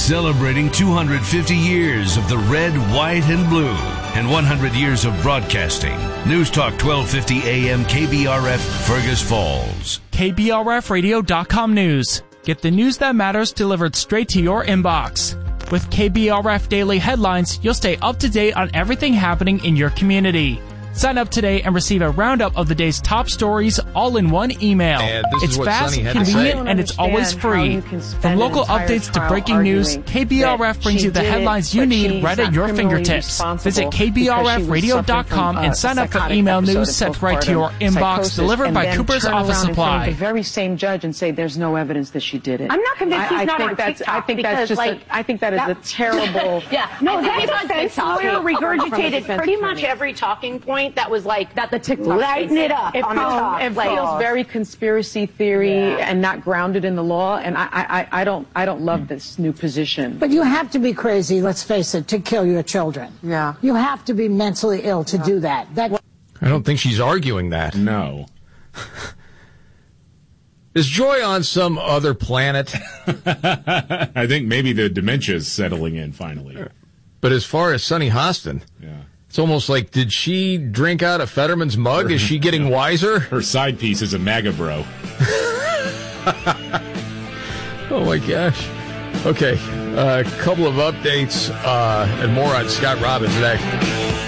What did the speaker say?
Celebrating 250 years of the red, white, and blue and 100 years of broadcasting. News Talk 1250 AM KBRF, Fergus Falls. KBRFradio.com news. Get the news that matters delivered straight to your inbox. With KBRF Daily Headlines, you'll stay up to date on everything happening in your community. Sign up today and receive a roundup of the day's top stories all in one email. It's fast, convenient, and it's always free. From local updates to breaking news, KBRF brings you the headlines you need right at your fingertips. Visit KBRFradio.com and sign up for email news sent right to your inbox, delivered by Cooper's Office Supply. The very same judge and say there's no evidence that she did it. I'm not convinced he's not on TikTok. I think that's just I think that is a terrible. Yeah, no, that defense lawyer regurgitated pretty much every talking point that was like that the TikTok lighten it up on the top. It feels very conspiracy theory and not grounded in the law, and I don't love this new position. But you have to be crazy, let's face it, to kill your children. Yeah. You have to be mentally ill to do that. I don't think she's arguing that. No. Is Joy on some other planet? I think maybe the dementia's settling in finally. But as far as Sunny Hostin, it's almost like, did she drink out of Fetterman's mug? Is she getting wiser? Her side piece is a MAGA bro. Oh, my gosh. Okay, a couple of updates and more on Scott Robbins next.